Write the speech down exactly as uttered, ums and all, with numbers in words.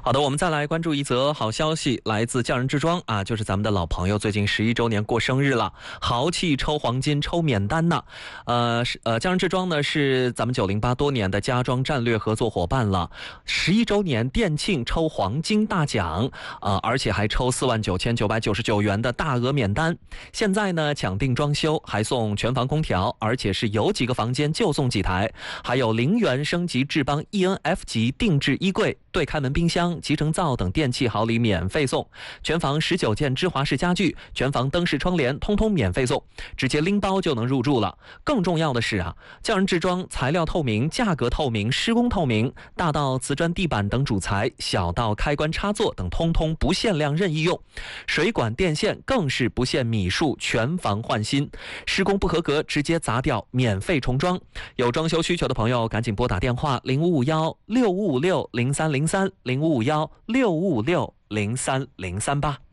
好的，我们再来关注一则好消息，来自匠人之庄啊，就是咱们的老朋友，最近十一周年过生日了，豪气抽黄金抽免单呢。呃，是呃，匠人之庄呢是咱们九零八多年的家装战略合作伙伴了，十一周年店庆抽黄金大奖，呃，而且还抽四万九千九百九十九元的大额免单。现在呢，抢定装修还送全房空调，而且是有几个房间就送几台，还有零元升级智邦 E N F 级定制衣柜、对开门冰箱、集成灶等电器好礼免费送，全房十九件芝华士家具、全房灯饰窗帘通通免费送，直接拎包就能入住了。更重要的是啊，匠人制装材料透明、价格透明、施工透明，大到瓷砖地板等主材，小到开关插座等通通不限量任意用，水管电线更是不限米数，全房换新，施工不合格直接砸掉，免费重装。有装修需求的朋友赶紧拨打电话零五五幺六五五六零三零三零五五幺六五五六零三零三吧。